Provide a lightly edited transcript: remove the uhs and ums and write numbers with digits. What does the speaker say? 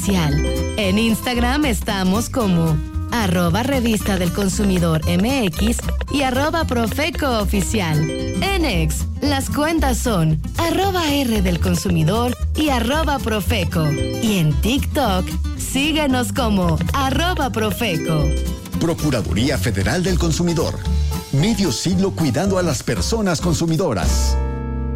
Oficial. En Instagram estamos como @Revista del Consumidor MX y @Profeco Oficial. En X, las cuentas son @R del Consumidor y @Profeco. Y en TikTok, síguenos como @Profeco. Procuraduría Federal del Consumidor. Medio siglo cuidando a las personas consumidoras.